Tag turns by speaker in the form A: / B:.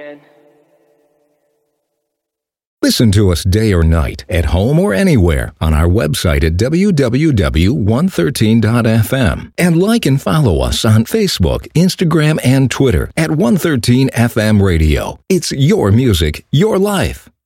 A: man.
B: Listen to us day or night, at home or anywhere, on our website at www.113.fm. And like and follow us on Facebook, Instagram, and Twitter at 113 FM Radio. It's your music, your life.